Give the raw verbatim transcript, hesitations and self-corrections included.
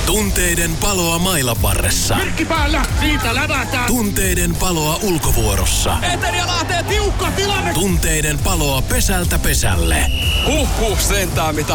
Tunteiden paloa mailan varressa. Merkki päällä, siitä lävätään. Tunteiden paloa ulkovuorossa. Eteria lähtee, tiukka tilanne. Tunteiden paloa pesältä pesälle. Huhhuh, sentään mitä